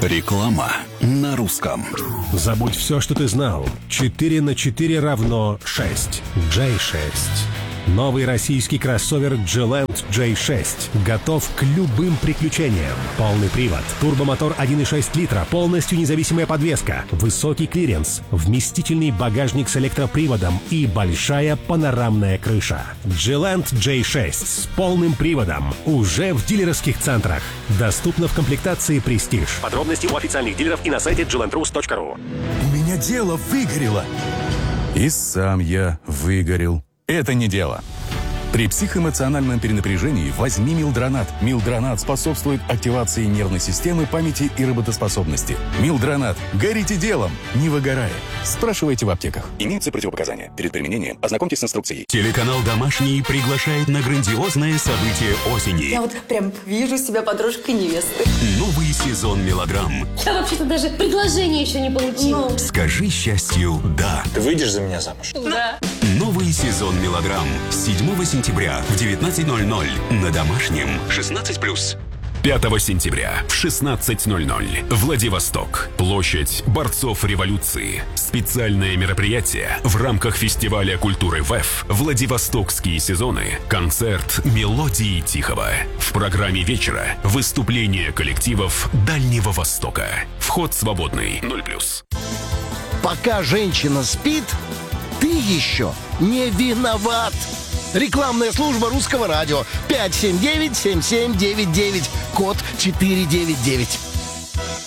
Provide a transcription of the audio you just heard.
Реклама на русском. Забудь все, что ты знал. 4 на 4 равно 6. J6. Новый российский кроссовер Gillette J6 готов к любым приключениям. Полный привод, турбомотор 1,6 литра, полностью независимая подвеска, высокий клиренс, вместительный багажник с электроприводом и большая панорамная крыша. Gillette J6 с полным приводом уже в дилерских центрах. Доступно в комплектации Prestige. Подробности у официальных дилеров и на сайте GilletteRus.ru. У меня дело выгорело. И сам я выгорел. Это не дело. При психоэмоциональном перенапряжении возьми Милдронат. Милдронат способствует активации нервной системы, памяти и работоспособности. Милдронат. Горите делом, не выгорая. Спрашивайте в аптеках. Имеются противопоказания. Перед применением ознакомьтесь с инструкцией. Телеканал «Домашний» приглашает на грандиозное событие осени. Я вот прям вижу себя подружкой невесты. Новый сезон мелодрам. Я вообще-то даже предложение еще не получила. Скажи счастью «да». Ты выйдешь за меня замуж? Да. Новый сезон мелодрам. 7 сентября в 19:00 на Домашнем. 16+. 5 сентября в 16:00. Владивосток. Площадь борцов революции. Специальное мероприятие в рамках фестиваля культуры ВЭФ «Владивостокские сезоны». Концерт «Мелодии Тихого». В программе вечера выступления коллективов Дальнего Востока. Вход свободный. 0+. Пока женщина спит, ты еще не виноват. Рекламная служба Русского радио. 579-7799. Код 499.